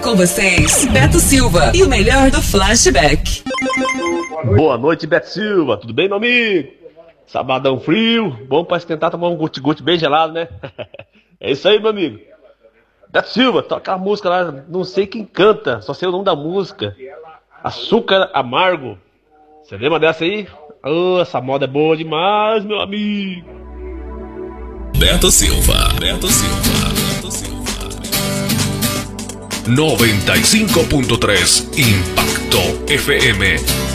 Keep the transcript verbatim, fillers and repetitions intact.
Com vocês, Beto Silva e o melhor do Flashback. Boa noite, Beto Silva. Tudo bem, meu amigo? Sabadão frio, bom pra esquentar, tomar um guti-guti bem gelado, né? É isso aí, meu amigo. Beto Silva, toca a música lá, não sei quem canta, só sei o nome da música. Açúcar Amargo. Você lembra dessa aí? Oh, essa moda é boa demais, meu amigo. Beto Silva, Beto Silva, Beto Silva. noventa y cinco punto tres Impacto F M.